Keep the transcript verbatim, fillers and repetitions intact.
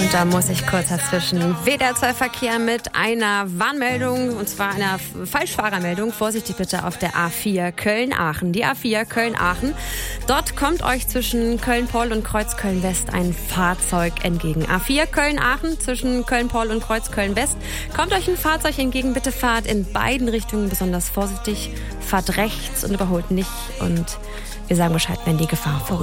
Und da muss ich kurz dazwischen. W D R zwei Verkehr mit einer Warnmeldung, und zwar einer Falschfahrermeldung. Vorsichtig bitte auf der A vier Köln-Aachen. Die A vier Köln-Aachen. Dort kommt euch zwischen Köln-Poll und Kreuz-Köln-West ein Fahrzeug entgegen. A vier Köln-Aachen zwischen Köln-Poll und Kreuz-Köln-West. Kommt euch ein Fahrzeug entgegen. Bitte fahrt in beiden Richtungen besonders vorsichtig. Fahrt rechts und überholt nicht. Und wir sagen Bescheid, wenn die Gefahr vorüber